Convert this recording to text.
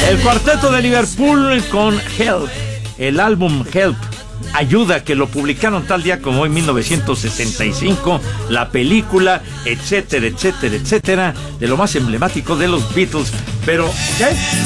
El cuarteto de Liverpool con Help, el álbum Help, Ayuda, que lo publicaron tal día como hoy, 1965, la película, etcétera, etcétera, etcétera, de lo más emblemático de los Beatles. Pero, ¿qué?